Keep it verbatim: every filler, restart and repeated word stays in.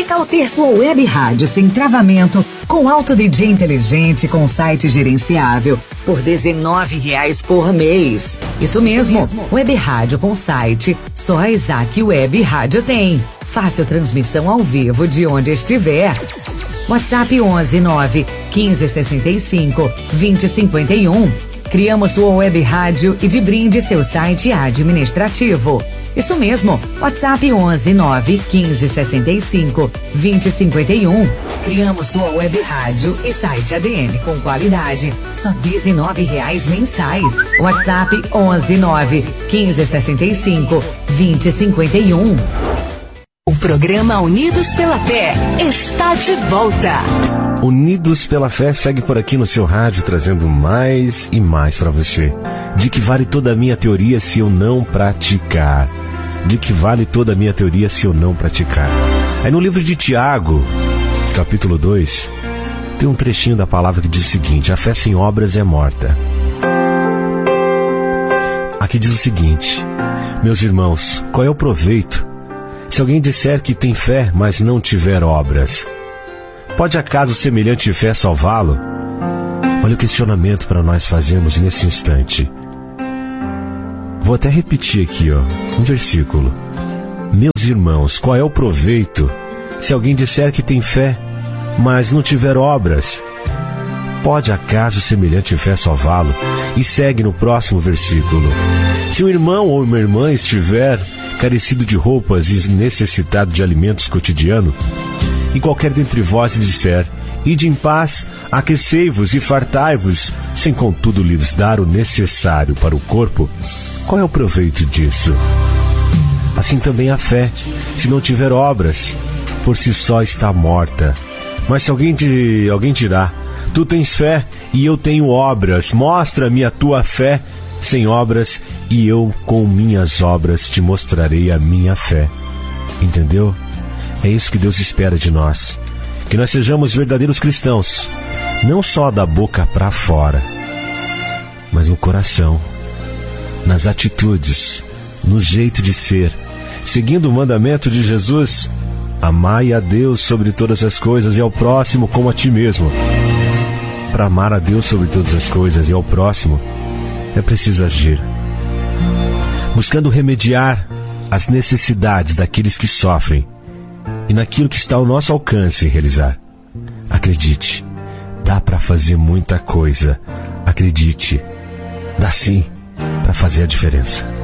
Que tal ter sua web rádio sem travamento, com alto D J inteligente, com site gerenciável, por dezenove reais por mês? Isso mesmo, Isso mesmo. Web rádio com site, só a Isaac Web Rádio tem. Fácil transmissão ao vivo de onde estiver. WhatsApp onze nove quinze sessenta e cinco vinte cinquenta e um. Criamos sua web rádio e de brinde seu site administrativo. Isso mesmo, WhatsApp onze nove quinze sessenta e cinco vinte cinquenta e um. Criamos sua web rádio e site A D M com qualidade, só dezenove reais mensais. WhatsApp onze nove quinze sessenta e cinco vinte cinquenta e um. O programa Unidos pela Fé está de volta. Unidos pela Fé segue por aqui no seu rádio, trazendo mais e mais para você. De que vale toda a minha teoria se eu não praticar? De que vale toda a minha teoria se eu não praticar? Aí no livro de Tiago, capítulo dois, tem um trechinho da palavra que diz o seguinte: a fé sem obras é morta. Aqui diz o seguinte: meus irmãos, qual é o proveito se alguém disser que tem fé, mas não tiver obras? Pode acaso semelhante fé salvá-lo? Olha o questionamento para nós fazermos nesse instante. Vou até repetir aqui, ó, um versículo. Meus irmãos, qual é o proveito se alguém disser que tem fé, mas não tiver obras? Pode acaso semelhante fé salvá-lo? E segue no próximo versículo. Se um irmão ou uma irmã estiver carecido de roupas e necessitado de alimentos cotidianos, e qualquer dentre vós disser: ide em paz, aquecei-vos e fartai-vos, sem contudo lhes dar o necessário para o corpo, qual é o proveito disso? Assim também a fé, se não tiver obras, por si só está morta. Mas se alguém, de, alguém dirá: tu tens fé e eu tenho obras, mostra-me a tua fé sem obras, e eu com minhas obras te mostrarei a minha fé. Entendeu? É isso que Deus espera de nós, que nós sejamos verdadeiros cristãos, não só da boca para fora, mas no coração, nas atitudes, no jeito de ser, seguindo o mandamento de Jesus: amai a Deus sobre todas as coisas e ao próximo como a ti mesmo. Para amar a Deus sobre todas as coisas e ao próximo, é preciso agir, buscando remediar as necessidades daqueles que sofrem, e naquilo que está ao nosso alcance realizar. Acredite, dá para fazer muita coisa. Acredite, dá sim para fazer a diferença.